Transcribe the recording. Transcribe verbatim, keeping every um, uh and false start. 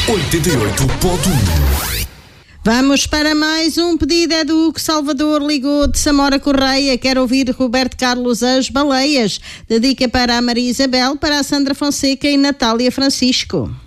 oitenta e oito ponto um. Vamos para mais um pedido, é do Hugo Salvador, ligou de Samora Correia, quer ouvir Roberto Carlos As Baleias, dedica para a Maria Isabel, para a Sandra Fonseca e Natália Francisco.